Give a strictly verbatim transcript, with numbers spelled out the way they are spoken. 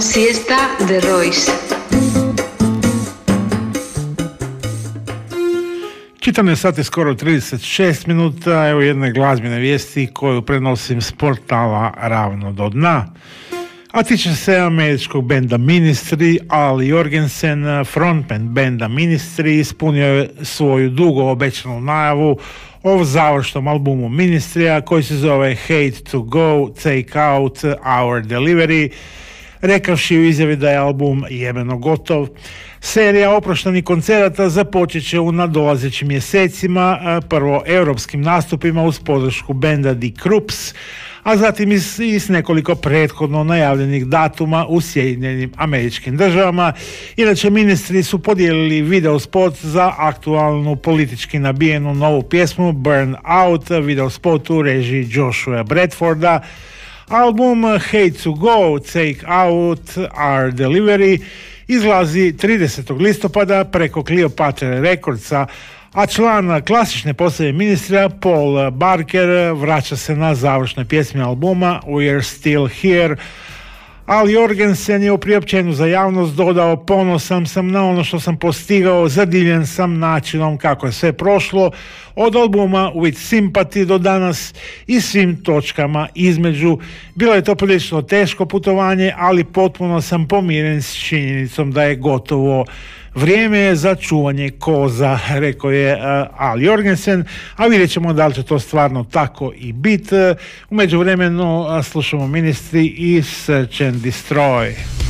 Siesta de Royce. četrnaest sati skoro trideset šest minuta, evo jedne glazbene vijesti koju prenosim s portala Ravno do dna. A tiče se američkog benda Ministry. Al Jorgensen, frontman benda Ministry, ispunio je svoju dugo obećanu najavu o završnom albumu Ministrya koji se zove Hate to Go, Take Out Our Delivery, rekavši u izjavi da je album jebeno gotov. Serija oproštenih koncerata započet će u nadolazećim mjesecima, prvo europskim nastupima uz podršku benda The Krups, a zatim i s, i s nekoliko prethodno najavljenih datuma u Sjedinjenim Američkim Državama. Inače, Ministri su podijelili video spot za aktualnu politički nabijenu novu pjesmu Burn Out, video spot u režiji Joshua Bradforda. Album Hate to Go, Take Out Our Delivery izlazi tridesetog listopada preko Cleopatra Recordsa, a član klasične postave Ministrya Paul Barker vraća se na završnoj pjesmi albuma We're Still Here. Al Jorgensen je u priopćenju za javnost dodao: ponosan sam na ono što sam postigao, zadivljen sam načinom kako je sve prošlo od albuma With Sympathy do danas i svim točkama između. Bilo je to prilično teško putovanje, ali potpuno sam pomiren s činjenicom da je gotovo. Vrijeme je za čuvanje koza, rekao je uh, Al Jorgensen, a vidjet ćemo da li će to stvarno tako i biti. U međuvremenu uh, slušamo Ministry i Search and Destroy.